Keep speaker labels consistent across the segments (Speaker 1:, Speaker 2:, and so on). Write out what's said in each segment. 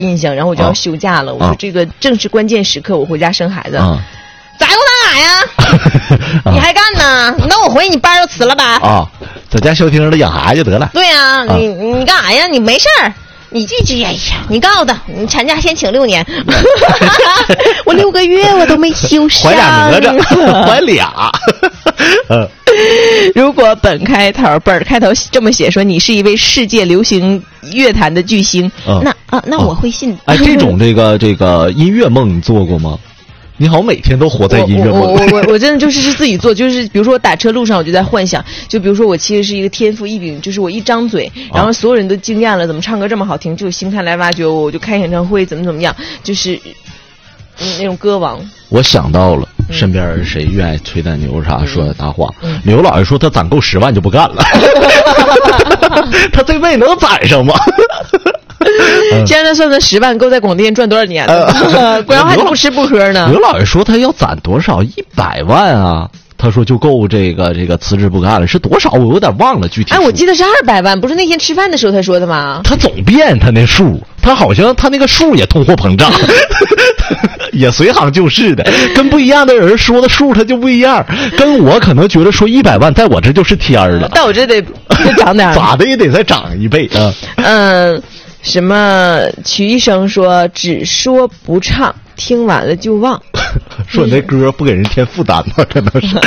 Speaker 1: 印象，然后我就要休假了。我说这个正是关键时刻，我回家生孩子。咋又干啥呀？你还干呢？那我回你班就辞了吧。
Speaker 2: 在家消停着养孩子就得了。
Speaker 1: 对呀，你干啥呀？你没事儿。你这哎呀，你告诉他，你产假先请6年，我6个月我都没休上，
Speaker 2: 怀俩哪吒，怀俩。
Speaker 1: 如果本开头这么写说你是一位世界流行乐坛的巨星，那我会信。
Speaker 2: 这种这个音乐梦你做过吗？你好，每天都活在音乐梦。
Speaker 1: 我真的就是自己做，就是比如说我打车路上我就在幻想，就比如说我其实是一个天赋异禀，就是我一张嘴，然后所有人都惊讶了，怎么唱歌这么好听？就星探来挖掘我，就开演唱会怎么样，就是那种歌王。
Speaker 2: 我想到了，身边谁愿意吹弹牛啥说的大话？刘老爷说他攒够10万就不干了，他这辈子能攒上吗？
Speaker 1: 现在算10万够在广电赚多少年了？果然还不吃不喝呢。
Speaker 2: 刘老爷说他要攒多少？100万啊！他说就够这个辞职不干了，是多少？我有点忘了具体。
Speaker 1: 我记得是200万，不是那天吃饭的时候他说的吗？
Speaker 2: 他总变他那数，他好像他那个数也通货膨胀，也随行就市的，跟不一样的人说的数他就不一样。跟我可能觉得说100万在我这就是天了，
Speaker 1: 但我这得涨点，
Speaker 2: 咋的也得再涨1倍啊。
Speaker 1: 什么曲医生说只说不唱，听完了就忘。
Speaker 2: 说你那歌不给人添负担吗？可能是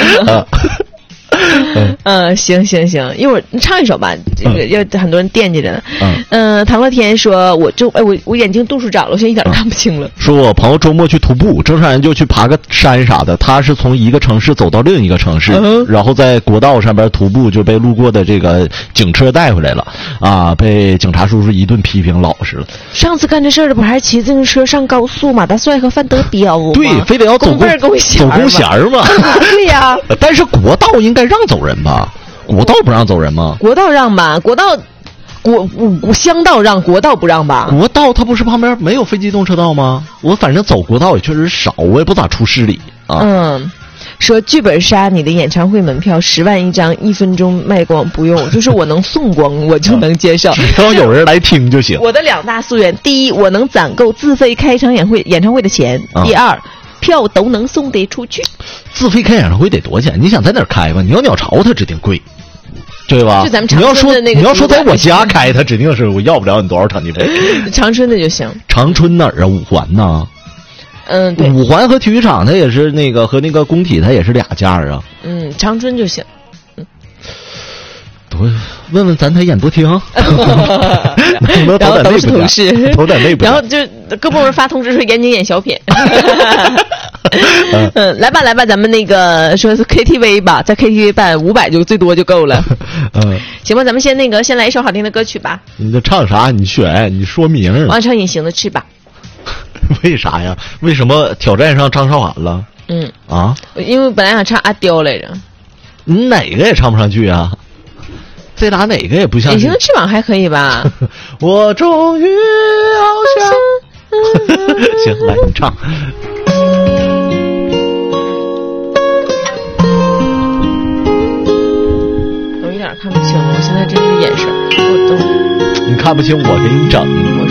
Speaker 1: 行，一会儿你唱一首吧，这个要很多人惦记着呢。唐乐天说我眼睛度数长了，我现在一点看不清了。
Speaker 2: 说我朋友周末去徒步，正常人就去爬个山啥的，他是从一个城市走到另一个城市，然后在国道上边徒步就被路过的这个警车带回来了啊，被警察叔叔一顿批评老实了。
Speaker 1: 上次干这事儿的不还是骑自行车上高速马大帅和范德彪吗？
Speaker 2: 对，非得要走公弦嘛。
Speaker 1: 对呀，
Speaker 2: 但是国道应该让走人吧？国道不让走人吗？
Speaker 1: 国道让吧，乡道让，国道不让吧？
Speaker 2: 国道它不是旁边没有非机动车道吗？我反正走国道也确实少，我也不咋出市里啊。
Speaker 1: 说剧本杀你的演唱会门票10万一张，1分钟卖光不用，就是我能送光我就能接受，
Speaker 2: 只要有人来听就行。
Speaker 1: 我的2大夙愿：第一，我能攒够自费开场演唱会的钱；第二，票都能送得出去。
Speaker 2: 自费开演唱会得多少钱？你想在哪儿开吧？你要鸟巢它指定贵，对吧？
Speaker 1: 就咱们长春的那个，
Speaker 2: 你要说在我家开，它指定是我要不了你多少场地费。
Speaker 1: 长春的就行。长
Speaker 2: 春哪儿啊？5环呢？
Speaker 1: 对。
Speaker 2: 5环和体育场它也是那个和那个工体它也是2家啊。
Speaker 1: 长春就行。
Speaker 2: 问问咱台演播厅，能不能投点内部家，投点内部。
Speaker 1: 然后就各部门发通知说严谨演小品。来吧，咱们那个说是 KTV 吧，在 KTV 办500就最多就够了。行吧，咱们先来一首好听的歌曲吧。
Speaker 2: 你这唱啥？你选，你说名。
Speaker 1: 我唱《隐形的翅膀》。
Speaker 2: 为啥呀？为什么挑战上张韶涵了？
Speaker 1: 因为本来想唱阿刁来着。
Speaker 2: 你哪个也唱不上去啊？这俩哪个也不像。
Speaker 1: 隐形的翅膀还可以吧？
Speaker 2: 我终于翱翔。行，来你唱。
Speaker 1: 我一点看不清，我现在这个眼神，我都。
Speaker 2: 你看不清，我给你整。